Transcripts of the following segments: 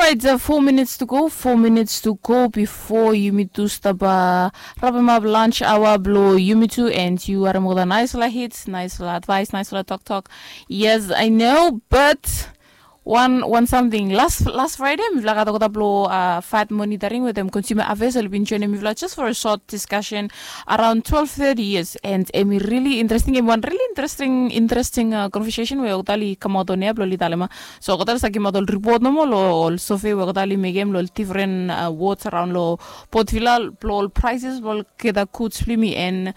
right, 4 minutes to go. 4 minutes to go before you meet to stop Rabamab lunch hour blow you meet to and you are more than nice la hits, nice la advice, nice la talk. Yes, I know, but one something last Friday mivla kata kota blow fat monitoring with them consumer affairs been joining mivla just for a short discussion around 12:30 years and really interesting conversation we utali kamotone blo litalema so kota sa kimotol report no mo lo sofe we utali megem lo different words around lo potvila blo prices blo keda kuts flimi and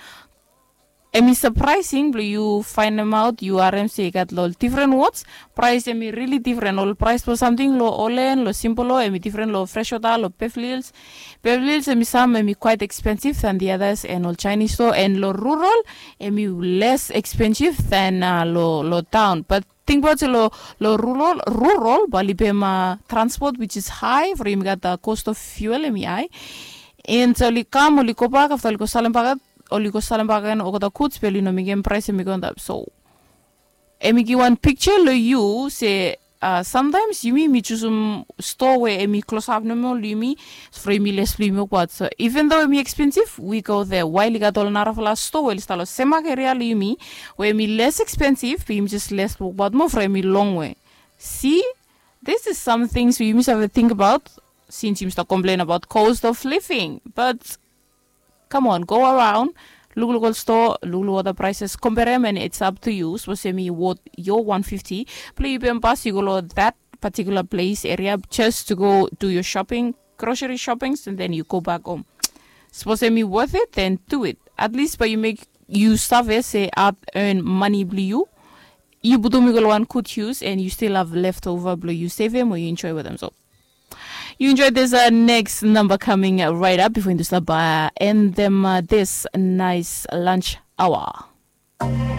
surprising, you find them out, you RMC got lol different words, price really different, all price for something, lo olen, lo simple, lo different, lo fresh water, lo peflils, some quite expensive than the others, and all Chinese store, and lo rural, less expensive than lo town, but think about lo rural, balipema transport, which is high, for him got the cost of fuel, high, and so li come, li go back, after li go salam Oliko salambagan o kota kuts peli no migem price migonda so emigi one picture lo you say sometimes you me choose store where emi close up no more me free me less free me what so even though emi expensive we go there while you got all narafala store well stalo sema area me where me less expensive we just less but more for me long way see this is some things we must have to think about since you start complain about cost of living but come on, go around, look at store, look at the prices, compare them, and it's up to you. So say me what your 150, please pass you go to that particular place area just to go do your shopping, grocery shoppings, and then you go back home. Suppose say me worth it, then do it. At least but you stuff say earn money blue. You do me go one could use and you still have leftover blue. You save them or you enjoy with them. So you enjoyed this next number coming right up before you stop and them this nice lunch hour.